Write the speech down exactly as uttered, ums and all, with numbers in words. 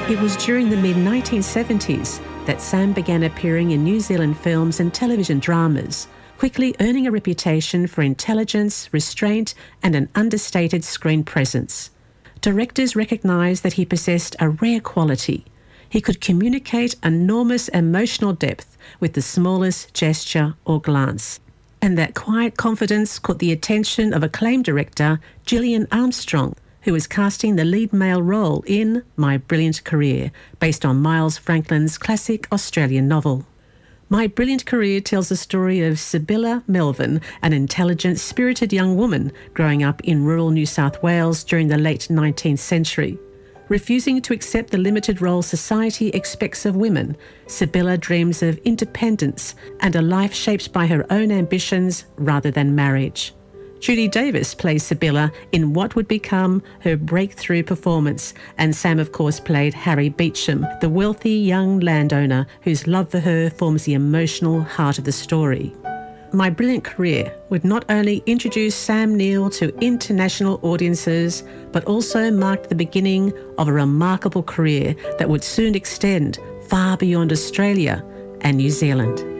It was during the mid nineteen seventies that Sam began appearing in New Zealand films and television dramas, quickly earning a reputation for intelligence, restraint and an understated screen presence. Directors recognised that he possessed a rare quality. He could communicate enormous emotional depth with the smallest gesture or glance. And that quiet confidence caught the attention of acclaimed director Gillian Armstrong, who was casting the lead male role in My Brilliant Career, based on Miles Franklin's classic Australian novel. My Brilliant Career tells the story of Sibylla Melvin, an intelligent, spirited young woman growing up in rural New South Wales during the late nineteenth century. Refusing to accept the limited role society expects of women, Sibylla dreams of independence and a life shaped by her own ambitions rather than marriage. Judy Davis plays Sibylla in what would become her breakthrough performance, and Sam, of course, played Harry Beecham, the wealthy young landowner whose love for her forms the emotional heart of the story. My Brilliant Career would not only introduce Sam Neill to international audiences, but also marked the beginning of a remarkable career that would soon extend far beyond Australia and New Zealand.